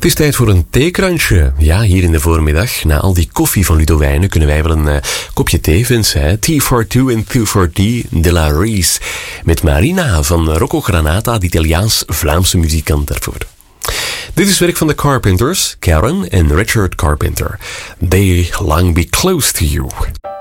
Het is tijd voor een theekransje. Ja, hier in de voormiddag. Na al die koffie van Ludo Wijnen kunnen wij wel een kopje thee vinden. Tea for two and two for tea de la Reese. Met Marina van Rocco Granata, de Italiaans-Vlaamse muzikant daarvoor. Dit is werk van de Carpenters, Karen en Richard Carpenter. They long be close to you.